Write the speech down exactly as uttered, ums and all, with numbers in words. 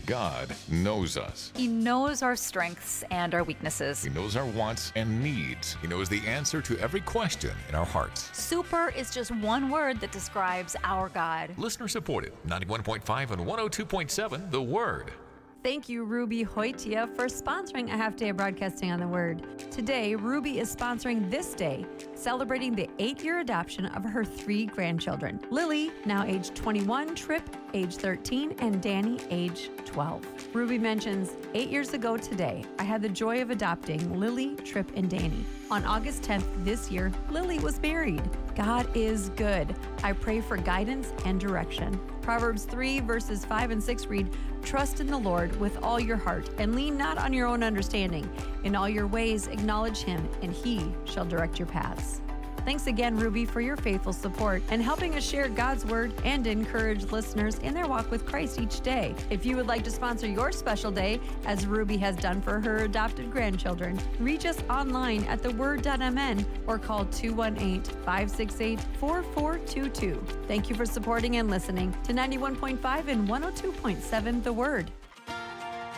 God knows us. He knows our strengths and our weaknesses. He knows our wants and needs. He knows the answer to every question in our hearts. Super is just one word that describes our God. Listener supported, ninety-one point five and one oh two point seven, The Word. Thank you, Ruby Hoitia, for sponsoring a half day of broadcasting on the Word. Today, Ruby is sponsoring this day, celebrating the eight-year adoption of her three grandchildren. Lily, now age twenty-one, Trip, age thirteen, and Danny, age twelve. Ruby mentions, eight years ago today, I had the joy of adopting Lily, Trip, and Danny. On August tenth this year, Lily was married. God is good. I pray for guidance and direction. Proverbs three, verses five and six read, Trust in the Lord with all your heart, and lean not on your own understanding. In all your ways acknowledge him, and he shall direct your paths. Thanks again, Ruby, for your faithful support and helping us share God's Word and encourage listeners in their walk with Christ each day. If you would like to sponsor your special day, as Ruby has done for her adopted grandchildren, reach us online at the word dot m n or call two one eight, five six eight, four four two two. Thank you for supporting and listening to ninety-one point five and one oh two point seven The Word.